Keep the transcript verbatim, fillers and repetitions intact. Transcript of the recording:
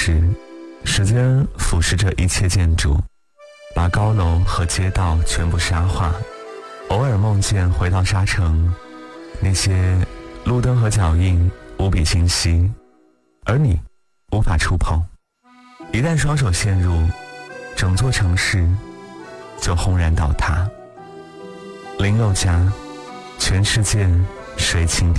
时，时间腐蚀着一切建筑，把高楼和街道全部沙化。偶尔梦见回到沙城，那些路灯和脚印无比清晰，而你无法触碰。一旦双手陷入，整座城市就轰然倒塌。林宥嘉，全世界谁倾听？